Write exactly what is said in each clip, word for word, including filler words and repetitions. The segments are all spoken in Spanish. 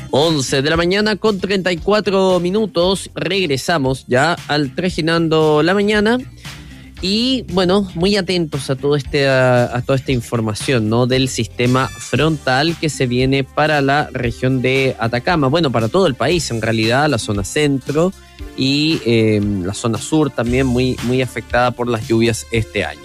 once de la mañana con treinta y cuatro minutos. Regresamos ya al Trajinando la Mañana. Y bueno, muy atentos a todo este a, a toda esta información, ¿no? Del sistema frontal que se viene para la región de Atacama, bueno, para todo el país en realidad, la zona centro y eh, la zona sur también muy, muy afectada por las lluvias este año.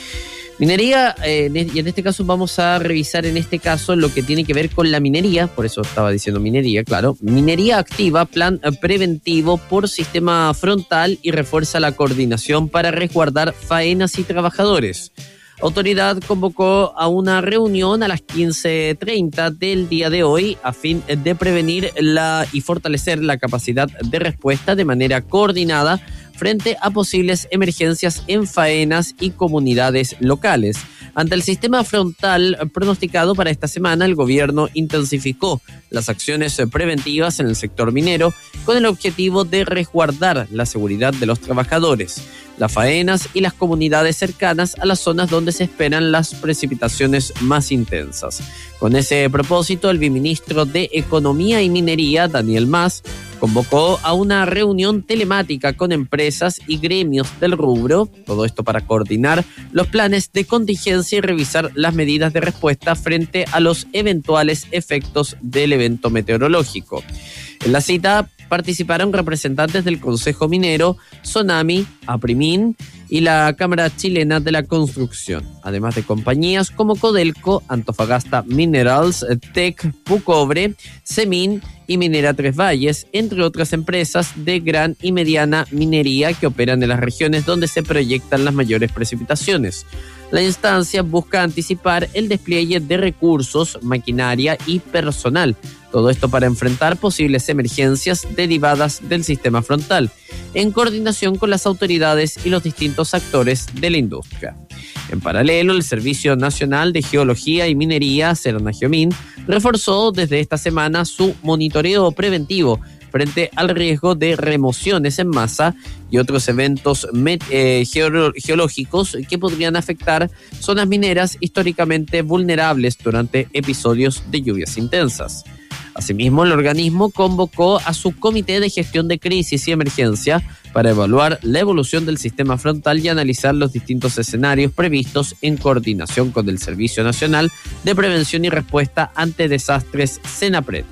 Minería, eh, y en este caso vamos a revisar en este caso lo que tiene que ver con la minería, por eso estaba diciendo minería, claro. Minería activa plan preventivo por sistema frontal y refuerza la coordinación para resguardar faenas y trabajadores. Autoridad convocó a una reunión a las quince treinta del día de hoy a fin de prevenir la y fortalecer la capacidad de respuesta de manera coordinada frente a posibles emergencias en faenas y comunidades locales. Ante el sistema frontal pronosticado para esta semana, el gobierno intensificó las acciones preventivas en el sector minero con el objetivo de resguardar la seguridad de los trabajadores, las faenas y las comunidades cercanas a las zonas donde se esperan las precipitaciones más intensas. Con ese propósito, el viceministro de Economía y Minería, Daniel Mas, convocó a una reunión telemática con empresas y gremios del rubro, todo esto para coordinar los planes de contingencia y revisar las medidas de respuesta frente a los eventuales efectos del evento meteorológico. En la cita participaron representantes del Consejo Minero, Sonami, Aprimin y la Cámara Chilena de la Construcción, además de compañías como Codelco, Antofagasta Minerals, Tec, Pucobre, Semin y Minera Tres Valles, entre otras empresas de gran y mediana minería que operan en las regiones donde se proyectan las mayores precipitaciones. La instancia busca anticipar el despliegue de recursos, maquinaria y personal, todo esto para enfrentar posibles emergencias derivadas del sistema frontal, en coordinación con las autoridades y los distintos actores de la industria. En paralelo, el Servicio Nacional de Geología y Minería, Serna-Geomin, reforzó desde esta semana su monitoreo preventivo frente al riesgo de remociones en masa y otros eventos met- eh, geolo- geológicos que podrían afectar zonas mineras históricamente vulnerables durante episodios de lluvias intensas. Asimismo, el organismo convocó a su Comité de Gestión de Crisis y Emergencia para evaluar la evolución del sistema frontal y analizar los distintos escenarios previstos en coordinación con el Servicio Nacional de Prevención y Respuesta ante Desastres, SENAPRED.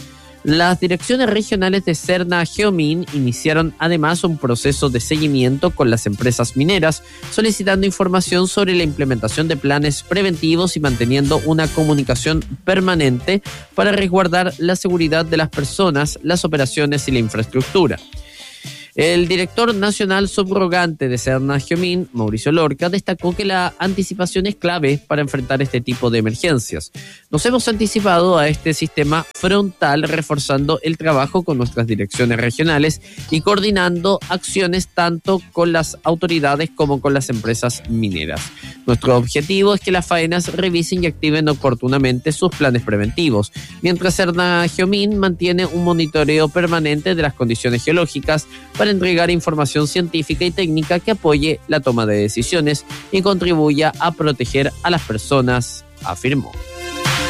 Las direcciones regionales de Serna-Geomin iniciaron además un proceso de seguimiento con las empresas mineras, solicitando información sobre la implementación de planes preventivos y manteniendo una comunicación permanente para resguardar la seguridad de las personas, las operaciones y la infraestructura. El director nacional subrogante de Serna-Geomin, Mauricio Lorca, destacó que la anticipación es clave para enfrentar este tipo de emergencias. Nos hemos anticipado a este sistema frontal reforzando el trabajo con nuestras direcciones regionales y coordinando acciones tanto con las autoridades como con las empresas mineras. Nuestro objetivo es que las faenas revisen y activen oportunamente sus planes preventivos, mientras Serna-Geomin mantiene un monitoreo permanente de las condiciones geológicas para entregar información científica y técnica que apoye la toma de decisiones y contribuya a proteger a las personas, afirmó.